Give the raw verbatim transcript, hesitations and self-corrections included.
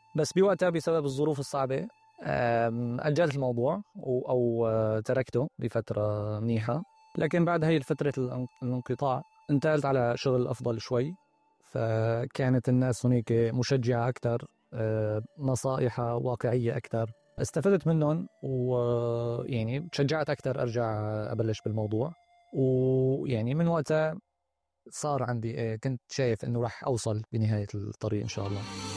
بس بوقتها بسبب الظروف الصعبة أجلت الموضوع أو تركته لفترة منيحة. لكن بعد هاي فترة الانقطاع انتقلت على شغل أفضل شوي، فكانت الناس هناك مشجعة أكتر، نصائح واقعية أكتر، استفدت منهم ويعني تشجعت أكتر أرجع أبلش بالموضوع. ويعني من وقتها صار عندي كنت شايف إنه راح أوصل بنهاية الطريق إن شاء الله.